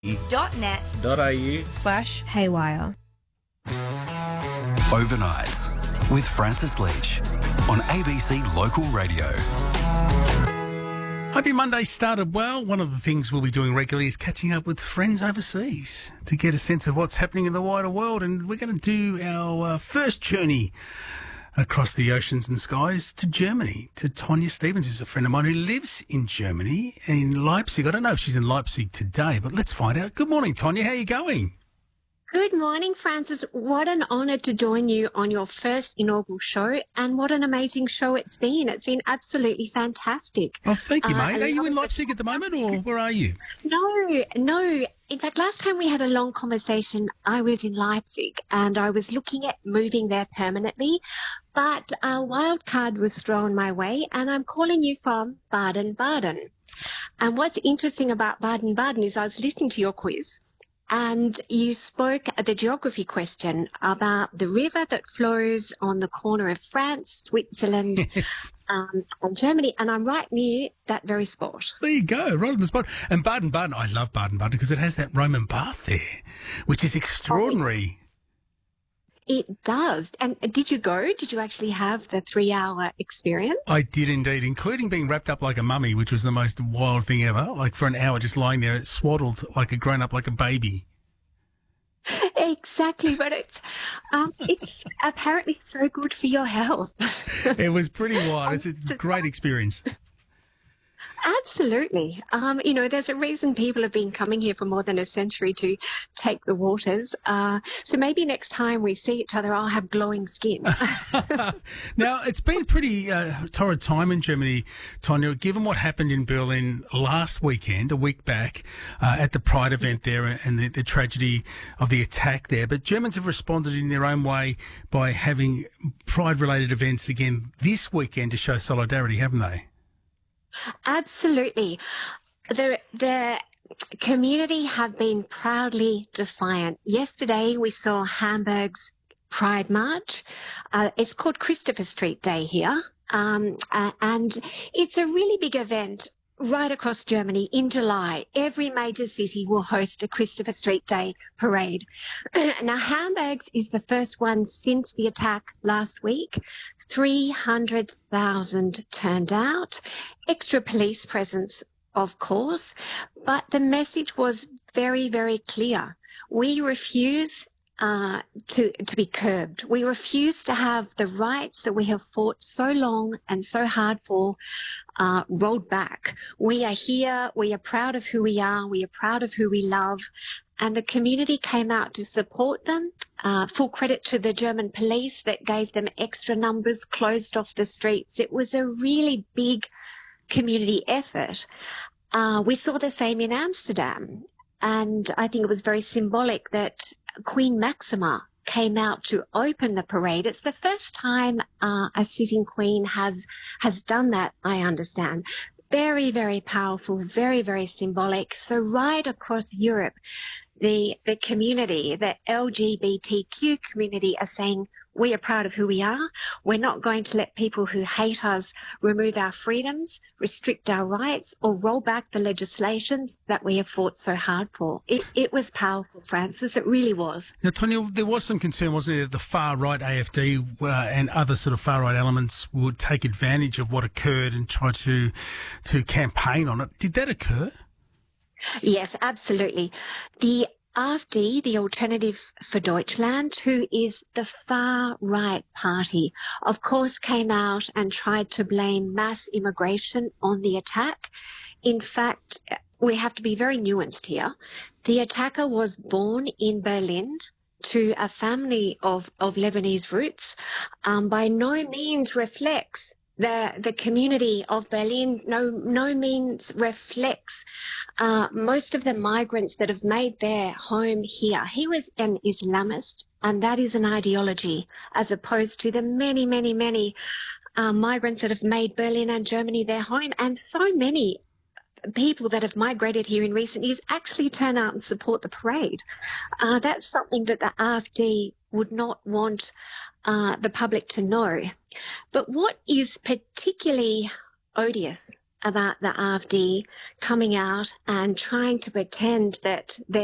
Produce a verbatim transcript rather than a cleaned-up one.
dot net dot a u slash haywire. Overnights with Francis Leach on A B C Local Radio. Hope your Monday started well. One of the things we'll be doing regularly is catching up with friends overseas to get a sense of what's happening in the wider world. And we're going to do our uh, first journey across the oceans and skies to Germany, to Tonya Stevens, who's a friend of mine who lives in Germany, in Leipzig. I don't know if she's in Leipzig today, but let's find out. Good morning, Tonya. How are you going? Good morning, Francis. What an honour to join you on your first inaugural show, and what an amazing show it's been. It's been absolutely fantastic. Oh, thank you, Uh, mate. I Are you love in the- Leipzig at the moment, or where are you? No, no. In fact, last time we had a long conversation, I was in Leipzig and I was looking at moving there permanently, but a wild card was thrown my way, and I'm calling you from Baden-Baden. And what's interesting about Baden-Baden is I was listening to your quiz, and you spoke at the geography question about the river that flows on the corner of France, Switzerland, Yes. um, and Germany, and I'm right near that very spot. There you go, right on the spot. And Baden-Baden, I love Baden-Baden because it has that Roman bath there, which is extraordinary. It does. And did you go? Did you actually have the three-hour experience? I did indeed, including being wrapped up like a mummy, which was the most wild thing ever. Like for an hour just lying there, it swaddled like a grown-up, like a baby. Exactly, but it's um, it's apparently so good for your health. It was pretty wild. It's, it's a great experience. Absolutely. Um, you know, there's a reason people have been coming here for more than a century to take the waters. Uh, so maybe next time we see each other, I'll have glowing skin. Now, it's been a pretty uh, torrid time in Germany, Tonya, given what happened in Berlin last weekend, a week back, uh, at the Pride event there and the, the tragedy of the attack there. But Germans have responded in their own way by having Pride-related events again this weekend to show solidarity, haven't they? Absolutely. The, the community have been proudly defiant. Yesterday we saw Hamburg's Pride March. Uh, it's called Christopher Street Day here. Um, uh, and it's a really big event right across Germany in July. Every major city will host a Christopher Street Day parade. Now, Hamburg's is the first one since the attack last week. three hundred thousand turned out. Extra police presence, of course. But the message was very, very clear. We refuse Uh, to to be curbed. We refuse to have the rights that we have fought so long and so hard for uh, rolled back. We are here. We are proud of who we are. We are proud of who we love. And the community came out to support them. Uh, full credit to the German police that gave them extra numbers, closed off the streets. It was a really big community effort. Uh, we saw the same in Amsterdam. And I think it was very symbolic that Queen Maxima came out to open the parade. It's the first time uh, a sitting queen has has done that, I understand. Very, very powerful, very, very symbolic. So right across Europe, the the community, the L G B T Q community are saying, we are proud of who we are. We're not going to let people who hate us remove our freedoms, restrict our rights, or roll back the legislations that we have fought so hard for. It, it was powerful, Francis. It really was. Now, Tonya, there was some concern, wasn't there, that the far-right A F D uh, and other sort of far-right elements would take advantage of what occurred and try to to campaign on it. Did that occur? Yes, absolutely. The AfD, the Alternative for Deutschland, who is the far-right party, of course came out and tried to blame mass immigration on the attack. In fact, we have to be very nuanced here. The attacker was born in Berlin to a family of, of Lebanese roots, um, by no means reflects the the community of Berlin, no no means reflects uh, most of the migrants that have made their home here. He was an Islamist, and that is an ideology, as opposed to the many, many, many uh, migrants that have made Berlin and Germany their home. And so many people that have migrated here in recent years actually turn out and support the parade. Uh, that's something that the AfD would not want uh, the public to know. But what is particularly odious about the A F D coming out and trying to pretend that they